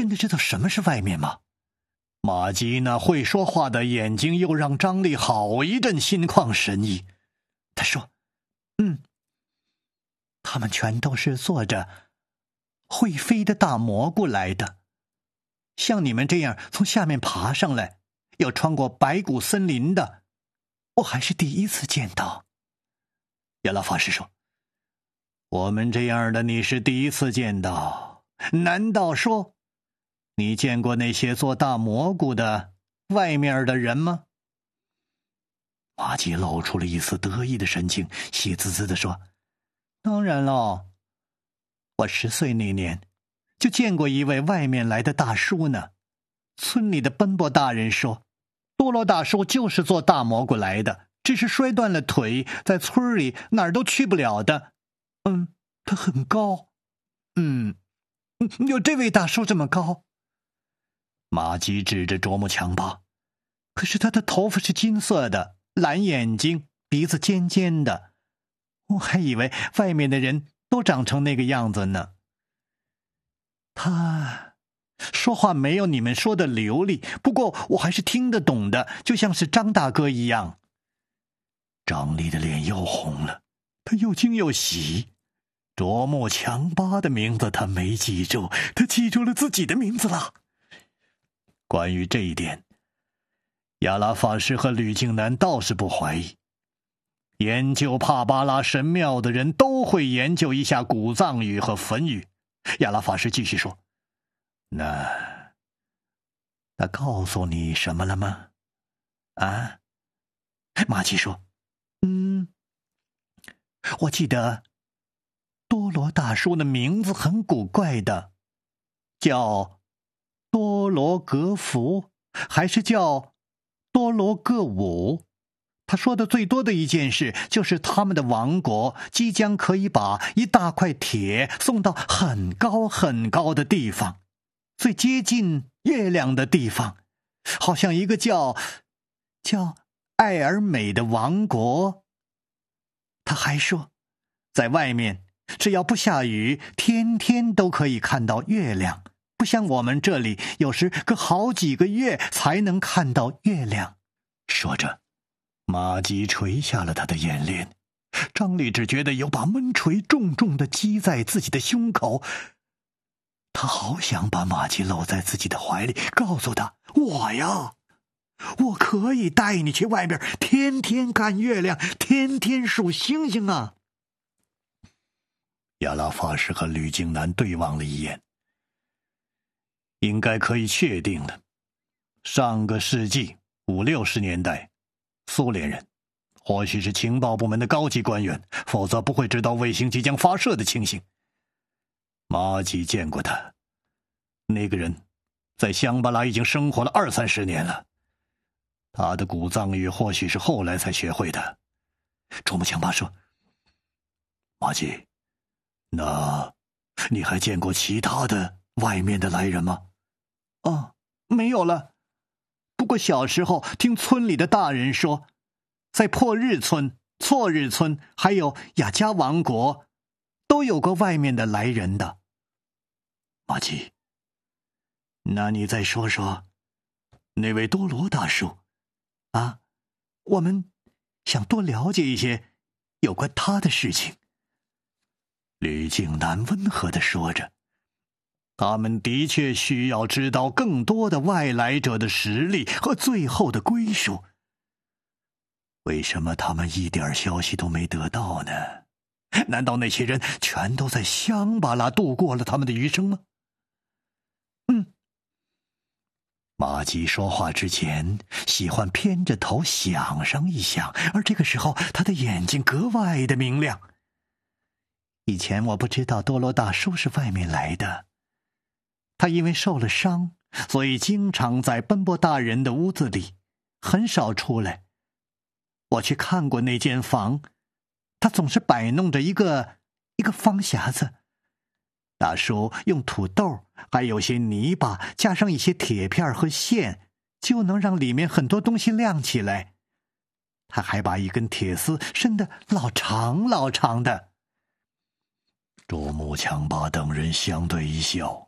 真的知道什么是外面吗？马吉那会说话的眼睛又让张力好一阵心旷神怡。他说：“他们全都是坐着会飞的大蘑菇来的，像你们这样从下面爬上来，要穿过白骨森林的，我还是第一次见到。”亚拉法师说：“我们这样的你是第一次见到，难道说你见过那些做大蘑菇的外面的人吗？”马吉露出了一丝得意的神情，喜滋滋地说：“当然了，我10岁那年就见过一位外面来的大叔呢。村里的奔波大人说，多罗大叔就是做大蘑菇来的，只是摔断了腿，在村里哪儿都去不了的。他很高。有这位大叔这么高。”马吉指着啄木强巴，可是他的头发是金色的，蓝眼睛，鼻子尖尖的，我还以为外面的人都长成那个样子呢。他说话没有你们说的流利，不过我还是听得懂的，就像是张大哥一样。张丽的脸又红了，他又惊又喜。啄木强巴的名字他没记住，他记住了自己的名字了。关于这一点，亚拉法师和吕静南倒是不怀疑。研究帕巴拉神庙的人都会研究一下古藏语和坟语。亚拉法师继续说：“那他告诉你什么了吗？”啊？马吉说：“我记得多罗大叔的名字很古怪的，叫多罗格福，还是叫多罗格武。他说的最多的一件事就是他们的王国即将可以把一大块铁送到很高很高的地方，最接近月亮的地方，好像一个叫艾尔美的王国。他还说，在外面只要不下雨，天天都可以看到月亮，不像我们这里有时隔好几个月才能看到月亮。”说着，马吉垂下了他的眼帘。张力只觉得有把闷锤重重地击在自己的胸口，他好想把马吉搂在自己的怀里，告诉他：“我可以带你去外边，天天看月亮，天天数星星啊！”亚拉法师和吕静南对望了一眼。应该可以确定的，上个世纪50、60年代，苏联人，或许是情报部门的高级官员，否则不会知道卫星即将发射的情形。马吉见过他，那个人在香巴拉已经生活了20、30年了。他的古藏语或许是后来才学会的。啄木强巴说：“马吉，那你还见过其他的外面的来人吗？”“没有了。不过小时候听村里的大人说，在破日村、错日村还有雅加王国都有过外面的来人的。”“马吉，那你再说说那位多罗大叔啊，我们想多了解一些有关他的事情。”吕静南温和地说着：“他们的确需要知道更多的外来者的实力和最后的归属。为什么他们一点消息都没得到呢？难道那些人全都在香巴拉度过了他们的余生吗？”马吉说话之前喜欢偏着头想上一想，而这个时候他的眼睛格外的明亮。以前我不知道多罗大叔是外面来的，他因为受了伤，所以经常在奔波大人的屋子里，很少出来。我去看过那间房，他总是摆弄着一个方匣子，大叔用土豆还有些泥巴加上一些铁片和线，就能让里面很多东西亮起来。他还把一根铁丝伸得老长老长的。啄木强巴等人相对一笑，